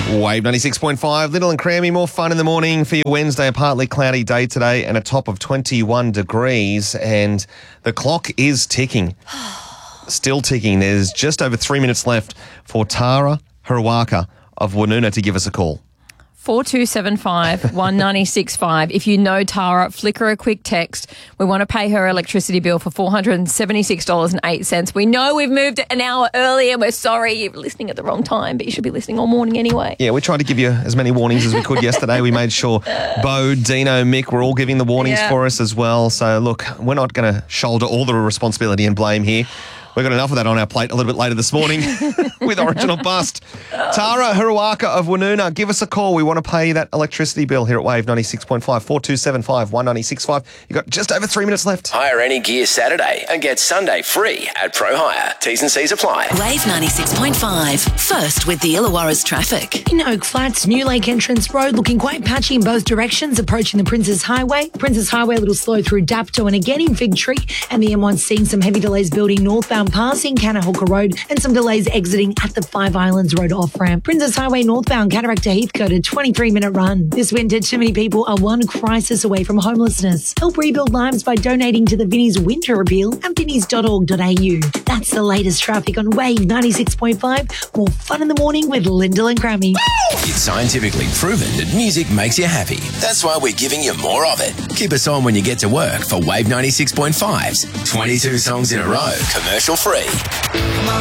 Wave 96.5, Little and Crammy, more fun in the morning for your Wednesday, a partly cloudy day today and a top of 21 degrees, and the clock is ticking. Still ticking. There's just over 3 minutes left for Tara Hirawaka of Woonona to give us a call. 4275 1965. If you know Tara, flick her a quick text. We want to pay her electricity bill for $476.08. We know we've moved it an hour earlier. We're sorry you're listening at the wrong time, but you should be listening all morning anyway. Yeah, we tried to give you as many warnings as we could yesterday. We made sure Bo, Dino, Mick were all giving the warnings for us as well. So, look, we're not going to shoulder all the responsibility and blame here. We've got enough of that on our plate a little bit later this morning with Original Bust. Tara Hirawaka of Woonona, give us a call. We want to pay that electricity bill here at Wave 96.5, 4275 1965. You've got just over 3 minutes left. Hire any gear Saturday and get Sunday free at Pro Hire. T's and C's apply. Wave 96.5. First with the Illawarra's traffic. In Oak Flats, New Lake Entrance Road looking quite patchy in both directions, approaching the Princes Highway. Princes Highway a little slow through Dapto and again in Fig Tree. And the M1 seeing some heavy delays building northbound passing Kanahooka Road and some delays exiting at the Five Islands Road off-ramp. Princes Highway northbound Cataract to Heathcote, a 23-minute run. This winter, too many people are one crisis away from homelessness. Help rebuild lives by donating to the Vinnie's Winter Appeal at vinnies.org.au. That's the latest traffic on Wave 96.5. More fun in the morning with Lyndall and Crammy. It's scientifically proven that music makes you happy. That's why we're giving you more of it. Keep us on when you get to work for Wave 96.5's 22 songs in a row, commercial free.